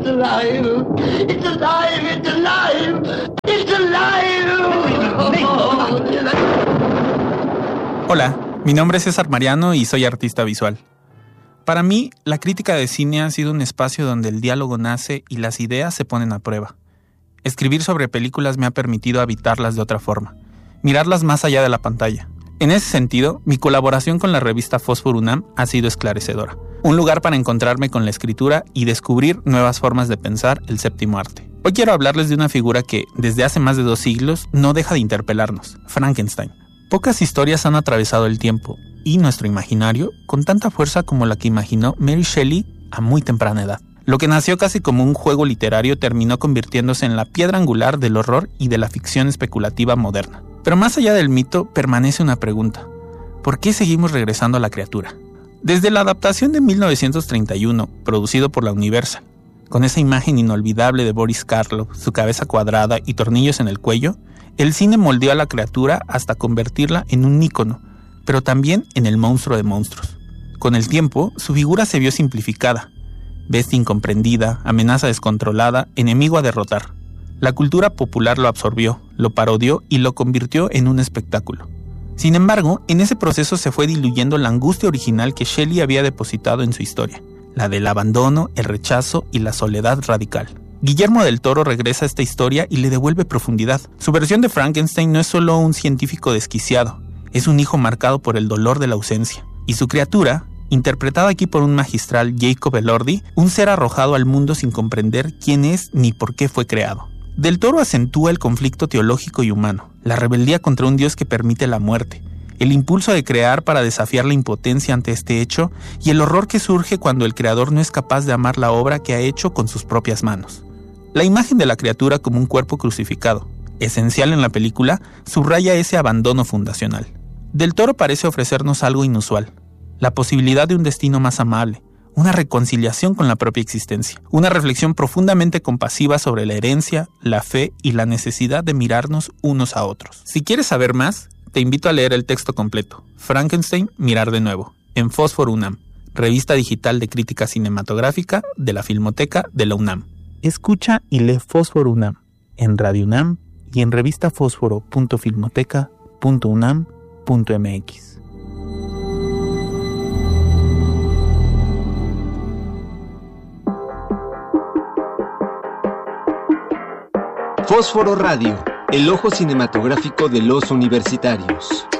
It's alive. It's alive. It's alive. It's alive. Hola, mi nombre es César Mariano y soy artista visual. Para mí, la crítica de cine ha sido un espacio donde el diálogo nace y las ideas se ponen a prueba. Escribir sobre películas me ha permitido habitarlas de otra forma, mirarlas más allá de la pantalla. En ese sentido, mi colaboración con la revista Fósforo UNAM ha sido esclarecedora. Un lugar para encontrarme con la escritura y descubrir nuevas formas de pensar el séptimo arte. Hoy quiero hablarles de una figura que, desde hace más de 2 siglos, no deja de interpelarnos: Frankenstein. Pocas historias han atravesado el tiempo y nuestro imaginario con tanta fuerza como la que imaginó Mary Shelley a muy temprana edad. Lo que nació casi como un juego literario terminó convirtiéndose en la piedra angular del horror y de la ficción especulativa moderna. Pero más allá del mito permanece una pregunta: ¿por qué seguimos regresando a la criatura? Desde la adaptación de 1931, producido por la Universal, con esa imagen inolvidable de Boris Karloff, su cabeza cuadrada y tornillos en el cuello, el cine moldeó a la criatura hasta convertirla en un ícono, pero también en el monstruo de monstruos. Con el tiempo, su figura se vio simplificada: bestia incomprendida, amenaza descontrolada, enemigo a derrotar. La cultura popular lo absorbió, lo parodió y lo convirtió en un espectáculo. Sin embargo, en ese proceso se fue diluyendo la angustia original que Shelley había depositado en su historia, la del abandono, el rechazo y la soledad radical. Guillermo del Toro regresa a esta historia y le devuelve profundidad. Su versión de Frankenstein no es solo un científico desquiciado, es un hijo marcado por el dolor de la ausencia. Y su criatura, interpretada aquí por un magistral Jacob Elordi, un ser arrojado al mundo sin comprender quién es ni por qué fue creado. Del Toro acentúa el conflicto teológico y humano, la rebeldía contra un Dios que permite la muerte, el impulso de crear para desafiar la impotencia ante este hecho y el horror que surge cuando el creador no es capaz de amar la obra que ha hecho con sus propias manos. La imagen de la criatura como un cuerpo crucificado, esencial en la película, subraya ese abandono fundacional. Del Toro parece ofrecernos algo inusual: la posibilidad de un destino más amable, una reconciliación con la propia existencia, una reflexión profundamente compasiva sobre la herencia, la fe y la necesidad de mirarnos unos a otros. Si quieres saber más, te invito a leer el texto completo, Frankenstein, mirar de nuevo, en Fósforo UNAM, revista digital de crítica cinematográfica de la Filmoteca de la UNAM. Escucha y lee Fósforo UNAM en Radio UNAM y en revistafosforo.filmoteca.unam.mx. Fósforo Radio, el ojo cinematográfico de los universitarios.